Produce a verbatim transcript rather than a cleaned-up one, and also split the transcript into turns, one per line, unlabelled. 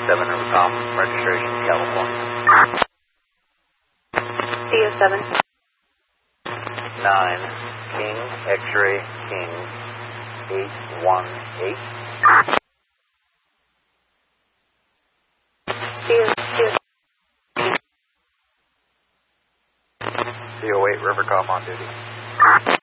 seven Rivercom, registration California.
C O seven.
nine, King, X-ray, King, eight one eight.
C O
C O eight Rivercom on duty.